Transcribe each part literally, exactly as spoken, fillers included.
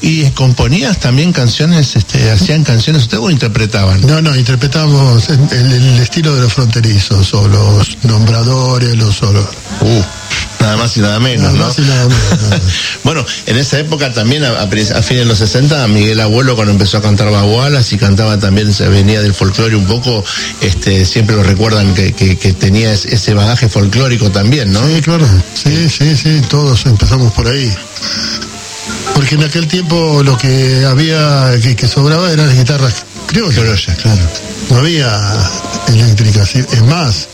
¿Y componías también canciones, este, hacían canciones ustedes o interpretaban? No, no, interpretábamos el, el, el estilo de los fronterizos, o los nombradores, los solos. Uh, nada más y nada menos, nada ¿no? Más y nada menos, nada más. Bueno, en esa época también, a, a, a fines de los sesenta, Miguel Abuelo, cuando empezó a cantar bagualas y cantaba también, se venía del folclore un poco, este, siempre lo recuerdan que, que, que tenía ese bagaje folclórico también, ¿no? Sí, claro, sí, sí, sí, todos empezamos por ahí. Porque en aquel tiempo lo que había, que, que sobraba eran las guitarras criollas. Criollas, claro. No había eléctricas. Es más,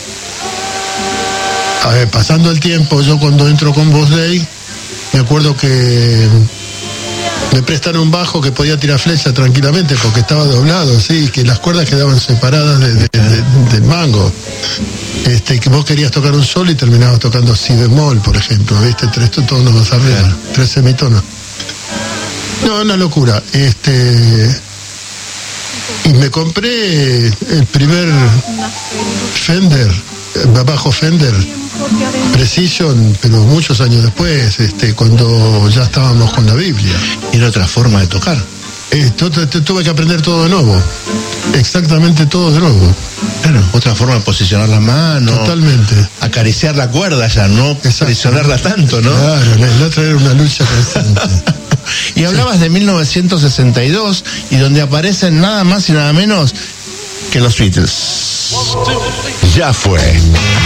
a ver, pasando el tiempo, yo cuando entro con Voz Day, me acuerdo que me prestaron un bajo que podía tirar flecha tranquilamente porque estaba doblado, sí, que las cuerdas quedaban separadas de, de, de, del mango. Este, que vos querías tocar un sol y terminabas tocando si bemol, por ejemplo, ¿viste? Tres tonos más arriba, claro. Tres semitonos. No, una locura. Este, y me compré el primer Fender, bajo Fender Precision, pero muchos años después, este, cuando ya estábamos con la Biblia. Era otra forma de tocar. Eh, tuve que aprender todo de nuevo, exactamente todo de nuevo. Claro, otra forma de posicionar la mano. Totalmente. Acariciar la cuerda ya, no presionarla tanto, ¿no? Claro, la otra era una lucha constante. Y hablabas sí. de mil novecientos sesenta y dos, y donde aparecen nada más y nada menos que los Beatles. Ya fue.